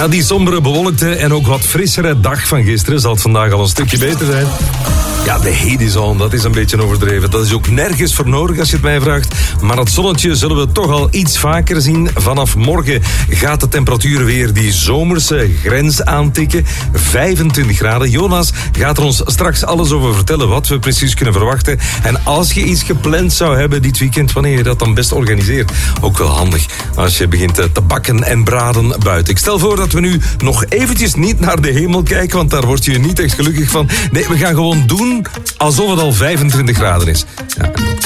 Na die sombere, bewolkte en ook wat frissere dag van gisteren zal het vandaag al een stukje beter zijn. Ja, de heat-zone, dat is een beetje overdreven. Dat is ook nergens voor nodig als je het mij vraagt. Maar het zonnetje zullen we toch al iets vaker zien. Vanaf morgen gaat de temperatuur weer die zomerse grens aantikken. 25 graden. Jonas gaat er ons straks alles over vertellen wat we precies kunnen verwachten. En als je iets gepland zou hebben dit weekend, wanneer je dat dan best organiseert. Ook wel handig als je begint te bakken en braden buiten. Ik stel voor dat we nu nog eventjes niet naar de hemel kijken, want daar word je niet echt gelukkig van. Nee, we gaan gewoon doen alsof het al 25 graden is. Ja.